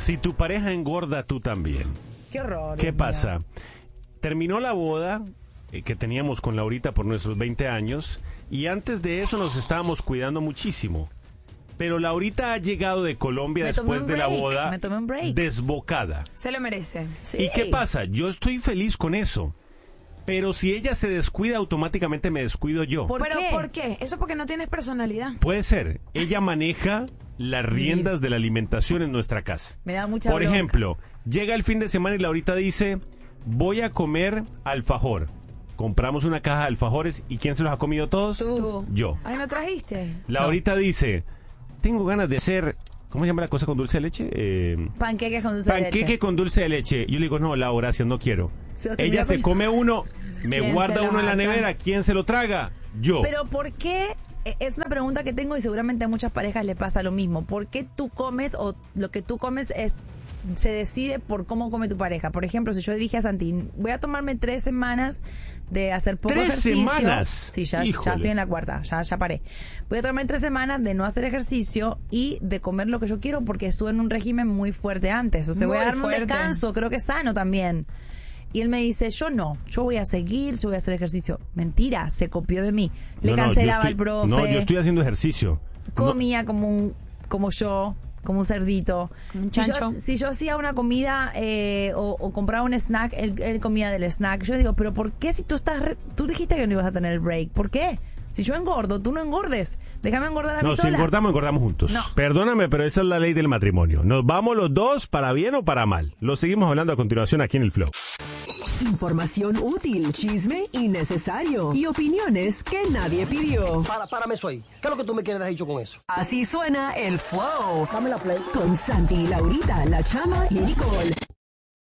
Si tu pareja engorda, tú también. Qué horror. ¿Qué Dios pasa? mío. Terminó la boda que teníamos con Laurita por nuestros 20 años y antes de eso nos estábamos cuidando muchísimo. Pero Laurita ha llegado de Colombia Me tomé después un de la break, boda me tomé un break. desbocada. Se lo merece. Sí. ¿Y qué pasa? Yo estoy feliz con eso. Pero si ella se descuida, automáticamente me descuido yo. ¿Pero qué? por qué? Eso porque no tienes personalidad. Puede ser. Ella maneja las riendas de la alimentación en nuestra casa. Me da mucha Por bronca. ejemplo, llega el fin de semana y Laurita dice, voy a comer alfajor. Compramos una caja de alfajores y ¿quién se los ha comido todos? Tú. Yo. Ay, ¿no trajiste? Laurita dice, tengo ganas de hacer, ¿cómo se llama la cosa con dulce de leche? Panqueques con dulce de Panqueque leche. con dulce de leche. Yo le digo, no, Laura, gracias, no quiero. Se lo termina Ella se comiendo. come uno, me ¿Quién guarda se lo uno en la harta? nevera. ¿Quién se lo traga? Yo. Pero ¿por qué? Es una pregunta que tengo y seguramente a muchas parejas le pasa lo mismo. ¿Por qué tú comes o lo que tú comes se decide por cómo come tu pareja? Por ejemplo, si yo dije a Santi, voy a tomarme 3 semanas de hacer poco 3 ejercicio. semanas. Sí, ya Híjole. estoy en la cuarta, ya paré. Voy a tomarme 3 semanas de no hacer ejercicio y de comer lo que yo quiero porque estuve en un régimen muy fuerte antes. O sea, voy a Muy darme fuerte. un descanso, creo que es sano también. Y él me dice, yo no, yo voy a seguir, yo voy a hacer ejercicio. Mentira, se copió de mí. Le No, no, cancelaba yo al profe. No, yo estoy haciendo ejercicio. Comía como yo, como un cerdito. Como un Si yo- chancho. Si yo hacía una comida o compraba un snack, él comía del snack. Yo digo, pero ¿por qué si tú dijiste que no ibas a tener el break? ¿Por qué? Si yo engordo, tú no engordes. Déjame engordar a mí No, si sola. engordamos juntos. No. Perdóname, pero esa es la ley del matrimonio. Nos vamos los dos para bien o para mal. Lo seguimos hablando a continuación aquí en el Flow. Información útil, chisme innecesario y opiniones que nadie pidió. Párame eso ahí. ¿Qué es lo que tú me quieres dejar dicho con eso? Así suena el Flow. Dame la play. Con Santi y Laurita, la Chama y Nicole.